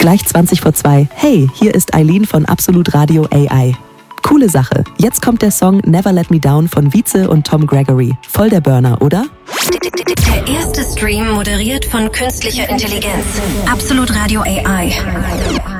gleich 20 vor 2. Hey, hier ist Eileen von Absolut Radio AI. Coole Sache. Jetzt kommt der Song Never Let Me Down von Vize und Tom Gregory. Voll der Burner, oder? Der erste Stream moderiert von künstlicher Intelligenz. Absolut Radio AI.